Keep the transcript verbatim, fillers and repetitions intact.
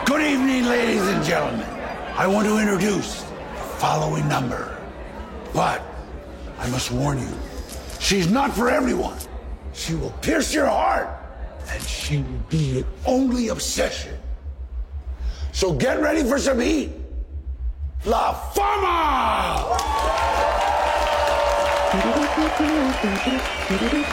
Good evening, ladies and gentlemen. I want to introduce the following number. But I must warn you, she's not for everyone. She will pierce your heart, and she will be your only obsession. So get ready for some heat. La Fama!